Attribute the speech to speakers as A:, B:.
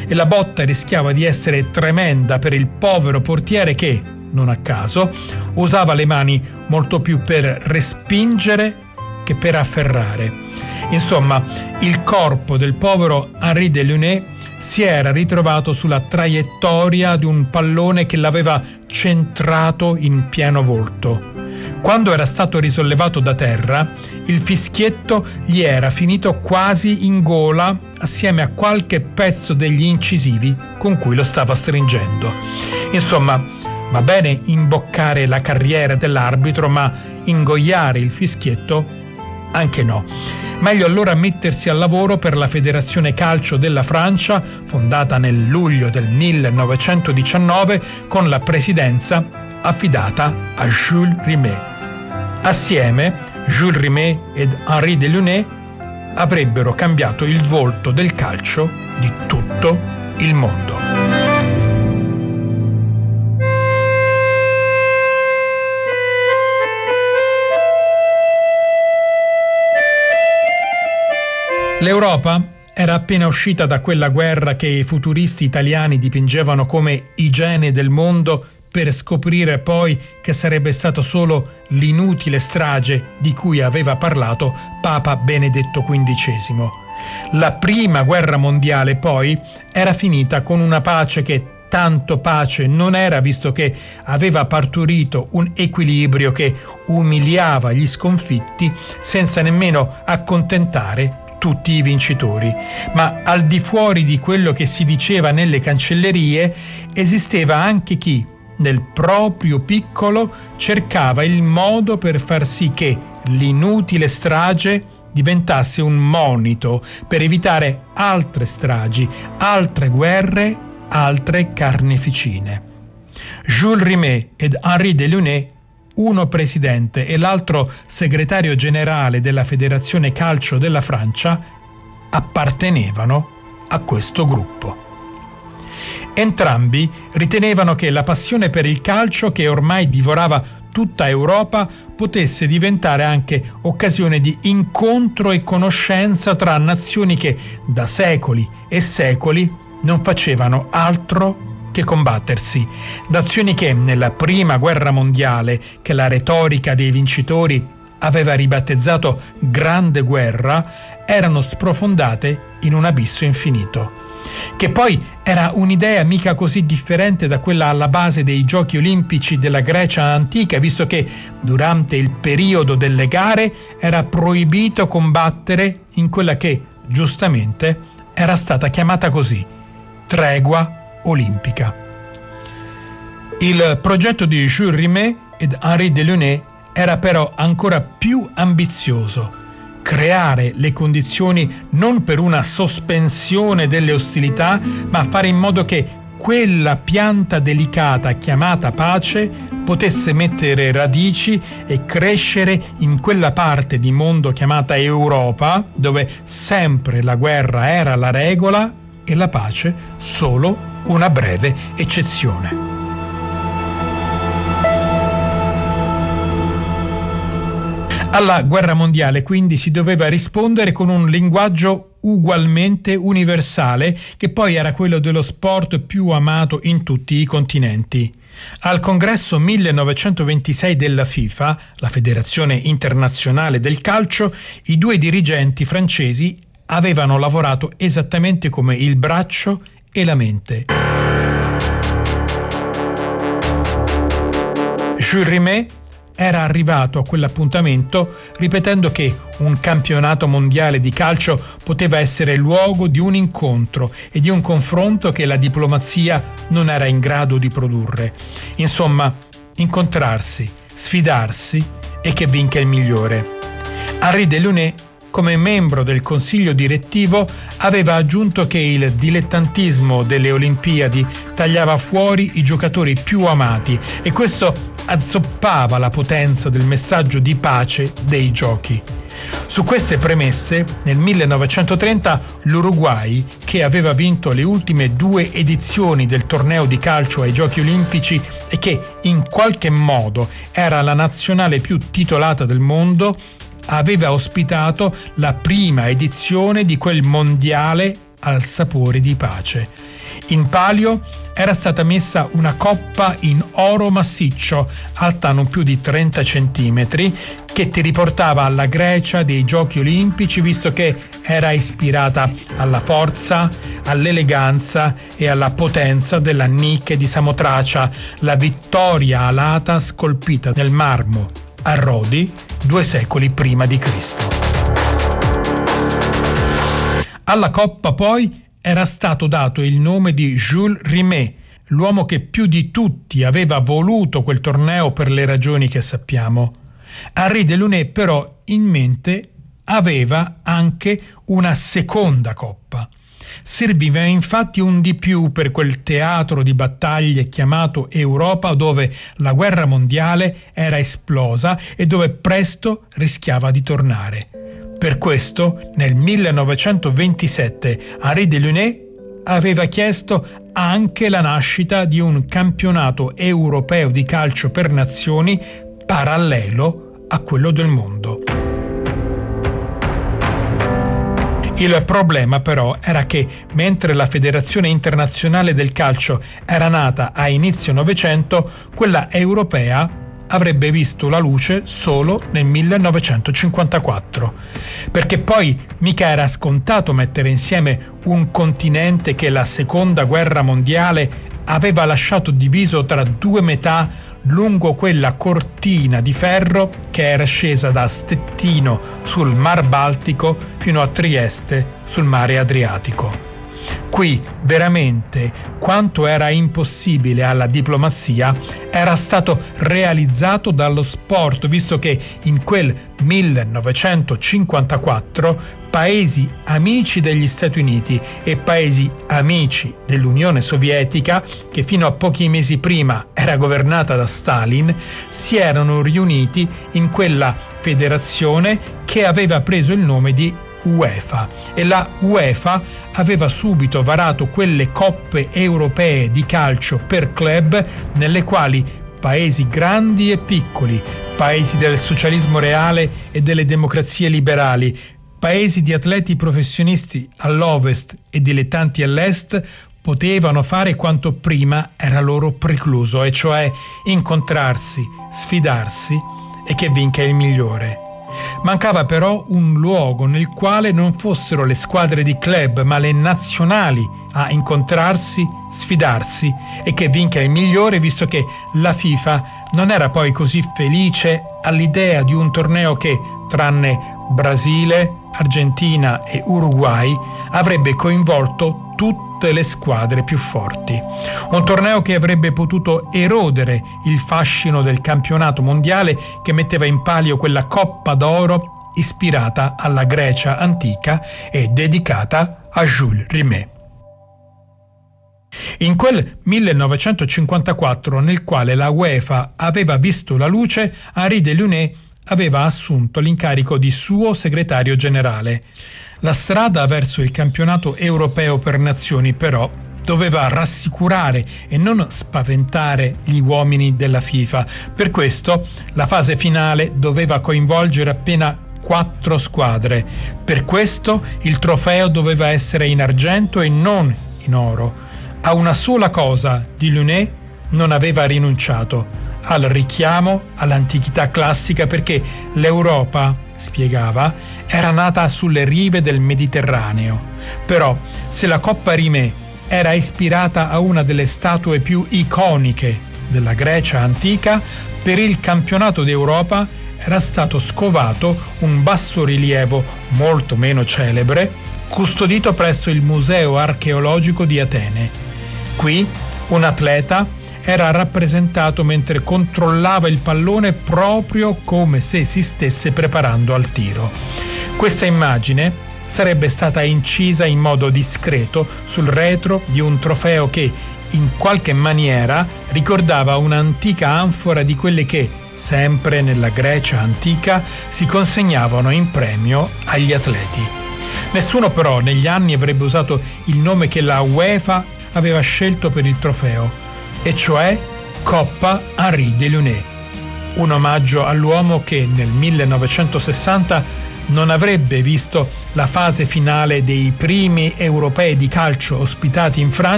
A: e la botta rischiava di essere tremenda per il povero portiere che, non a caso, usava le mani molto più per respingere che per afferrare. Insomma, il corpo del povero Henri Delaunay si era ritrovato sulla traiettoria di un pallone che l'aveva centrato in pieno volto. Quando era stato risollevato da terra, il fischietto gli era finito quasi in gola assieme a qualche pezzo degli incisivi con cui lo stava stringendo. Insomma, va bene imboccare la carriera dell'arbitro, ma ingoiare il fischietto anche no. Meglio allora mettersi al lavoro per la Federazione Calcio della Francia, fondata nel luglio del 1919, con la presidenza affidata a Jules Rimet. Assieme, Jules Rimet ed Henri Delaunay avrebbero cambiato il volto del calcio di tutto il mondo. L'Europa era appena uscita da quella guerra che i futuristi italiani dipingevano come igiene del mondo, per scoprire poi che sarebbe stato solo l'inutile strage di cui aveva parlato Papa Benedetto XV. La prima guerra mondiale poi era finita con una pace che tanto pace non era, visto che aveva partorito un equilibrio che umiliava gli sconfitti senza nemmeno accontentare tutti i vincitori. Ma al di fuori di quello che si diceva nelle cancellerie, esisteva anche chi nel proprio piccolo cercava il modo per far sì che l'inutile strage diventasse un monito per evitare altre stragi, altre guerre, altre carneficine. Jules Rimet ed Henri Delaunay, uno presidente e l'altro segretario generale della Federazione Calcio della Francia, appartenevano a questo gruppo. Entrambi ritenevano che la passione per il calcio, che ormai divorava tutta Europa, potesse diventare anche occasione di incontro e conoscenza tra nazioni che da secoli e secoli non facevano altro che combattersi. Nazioni che nella prima guerra mondiale, che la retorica dei vincitori aveva ribattezzato Grande Guerra, erano sprofondate in un abisso infinito. Che poi era un'idea mica così differente da quella alla base dei Giochi Olimpici della Grecia antica, visto che durante il periodo delle gare era proibito combattere in quella che, giustamente, era stata chiamata così: tregua olimpica. Il progetto di Jules Rimet ed Henri Delaunay era però ancora più ambizioso: creare le condizioni non per una sospensione delle ostilità, ma fare in modo che quella pianta delicata chiamata pace potesse mettere radici e crescere in quella parte di mondo chiamata Europa, dove sempre la guerra era la regola e la pace solo una breve eccezione. Alla guerra mondiale quindi si doveva rispondere con un linguaggio ugualmente universale, che poi era quello dello sport più amato in tutti i continenti. Al congresso 1926 della FIFA, la Federazione Internazionale del Calcio, i due dirigenti francesi avevano lavorato esattamente come il braccio e la mente. Jules Rimet era arrivato a quell'appuntamento ripetendo che un campionato mondiale di calcio poteva essere luogo di un incontro e di un confronto che la diplomazia non era in grado di produrre. Insomma, incontrarsi, sfidarsi e che vinca il migliore. Henri Delaunay, come membro del consiglio direttivo, aveva aggiunto che il dilettantismo delle Olimpiadi tagliava fuori i giocatori più amati e questo azzoppava la potenza del messaggio di pace dei giochi. Su queste premesse, nel 1930 l'Uruguay, che aveva vinto le ultime 2 edizioni del torneo di calcio ai Giochi Olimpici e che in qualche modo era la nazionale più titolata del mondo, aveva ospitato la prima edizione di quel mondiale al sapore di pace. In palio era stata messa una coppa in oro massiccio, alta non più di 30 centimetri, che ti riportava alla Grecia dei Giochi Olimpici, visto che era ispirata alla forza, all'eleganza e alla potenza della Nike di Samotracia, la vittoria alata scolpita nel marmo a Rodi 2 secoli prima di Cristo. Alla coppa poi era stato dato il nome di Jules Rimet, l'uomo che più di tutti aveva voluto quel torneo per le ragioni che sappiamo. Henri Delaunay però in mente aveva anche una seconda coppa. Serviva infatti un di più per quel teatro di battaglie chiamato Europa, dove la guerra mondiale era esplosa e dove presto rischiava di tornare. Per questo, nel 1927, Henri Delaunay aveva chiesto anche la nascita di un campionato europeo di calcio per nazioni parallelo a quello del mondo. Il problema però era che, mentre la Federazione Internazionale del Calcio era nata a inizio Novecento, quella europea avrebbe visto la luce solo nel 1954, perché poi mica era scontato mettere insieme un continente che la Seconda Guerra Mondiale aveva lasciato diviso tra due metà lungo quella cortina di ferro che era scesa da Stettino sul Mar Baltico fino a Trieste sul Mare Adriatico. Qui veramente quanto era impossibile alla diplomazia era stato realizzato dallo sport, visto che in quel 1954 paesi amici degli Stati Uniti e paesi amici dell'Unione Sovietica, che fino a pochi mesi prima era governata da Stalin, si erano riuniti in quella federazione che aveva preso il nome di UEFA, e la UEFA aveva subito varato quelle coppe europee di calcio per club nelle quali paesi grandi e piccoli, paesi del socialismo reale e delle democrazie liberali, paesi di atleti professionisti all'ovest e dilettanti all'est potevano fare quanto prima era loro precluso, e cioè incontrarsi, sfidarsi e che vinca il migliore. Mancava però un luogo nel quale non fossero le squadre di club ma le nazionali a incontrarsi, sfidarsi e che vinca il migliore, visto che la FIFA non era poi così felice all'idea di un torneo che, tranne Brasile, Argentina e Uruguay, avrebbe coinvolto tutte le squadre più forti. Un torneo che avrebbe potuto erodere il fascino del campionato mondiale, che metteva in palio quella Coppa d'Oro ispirata alla Grecia antica e dedicata a Jules Rimet. In quel 1954, nel quale la UEFA aveva visto la luce, Henri Delaunay aveva assunto l'incarico di suo segretario generale. La strada verso il campionato europeo per nazioni, però, doveva rassicurare e non spaventare gli uomini della FIFA. Per questo la fase finale doveva coinvolgere appena 4 squadre. Per questo il trofeo doveva essere in argento e non in oro. A una sola cosa Delaunay non aveva rinunciato: al richiamo all'antichità classica, perché l'Europa, spiegava, era nata sulle rive del Mediterraneo. Però se la Coppa Rimet era ispirata a una delle statue più iconiche della Grecia antica, per il campionato d'Europa era stato scovato un bassorilievo molto meno celebre, custodito presso il Museo Archeologico di Atene. Qui un atleta era rappresentato mentre controllava il pallone proprio come se si stesse preparando al tiro. Questa immagine sarebbe stata incisa in modo discreto sul retro di un trofeo che, in qualche maniera, ricordava un'antica anfora di quelle che, sempre nella Grecia antica, si consegnavano in premio agli atleti. Nessuno però negli anni avrebbe usato il nome che la UEFA aveva scelto per il trofeo, e cioè Coppa Henri Delaunay, un omaggio all'uomo che nel 1960 non avrebbe visto la fase finale dei primi europei di calcio ospitati in Francia,